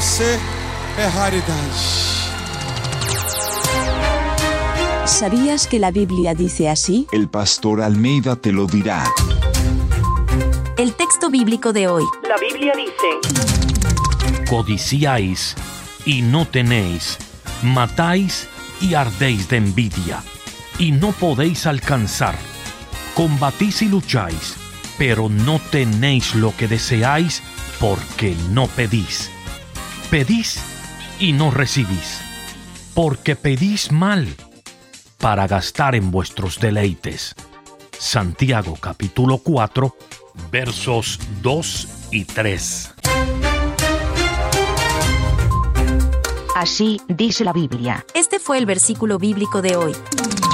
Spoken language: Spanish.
você é raridade. ¿Sabías que la Biblia dice así? El pastor Almeida te lo dirá. El texto bíblico de hoy. La Biblia dice: codiciáis y no tenéis, matáis y ardéis de envidia, y no podéis alcanzar. Combatís y lucháis, pero no tenéis lo que deseáis, porque no pedís. Pedís y no recibís, porque pedís mal, para gastar en vuestros deleites. Santiago capítulo 4, versos 2 y 3. Así dice la Biblia. Este fue el versículo bíblico de hoy.